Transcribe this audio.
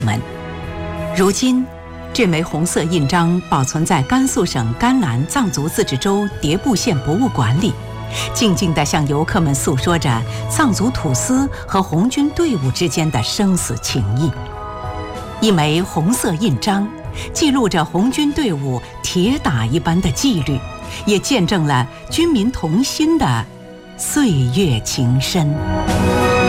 们。如今，这枚红色印章保存在甘肃省甘南藏族自治州迭部县博物馆里，静静地向游客们诉说着藏族土司和红军队伍之间的生死情谊。一枚红色印章，记录着红军队伍铁打一般的纪律，也见证了军民同心的岁月情深。